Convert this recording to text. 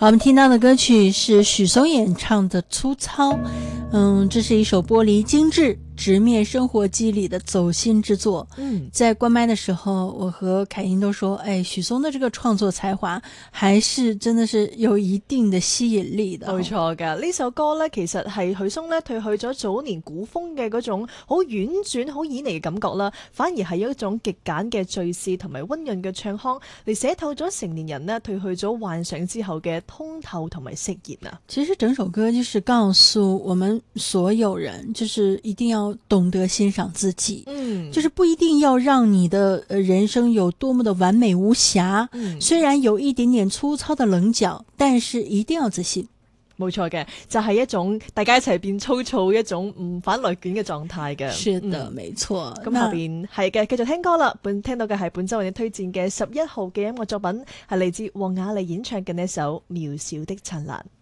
好，我们听到的歌曲是许嵩演唱的《粗糙》。这是一首玻璃精致直面生活机理的走心之作。在关麦的时候，我和凯英都说，許嵩的這個創作才華還是真的是有一定的吸引力的。 冇錯㗎，呢首歌呢，其實係許嵩呢褪去咗早年古風嘅嗰種好婉轉、好旖旎嘅感覺啦，反而係一種極簡嘅敘事同埋溫潤嘅唱腔，嚟寫透咗成年人呢褪去咗幻想之後嘅通透同埋釋然啊。 其實整首歌就是告訴我們所有人，就是一定要懂得欣賞自己，就是不一定要讓你的人生有多麼的完美無瑕，雖然有一點點粗糙的稜角，但是一定要自信。 冇錯嘅，就係一種大家一齊變粗糙，一種唔反內卷嘅狀態嘅。 是的，沒錯。 咁後邊係嘅，繼續聽歌啦。聽到嘅係本周為你推薦嘅11號嘅音樂作品，係嚟自黃雅莉演唱嘅呢首《渺小的燦爛》。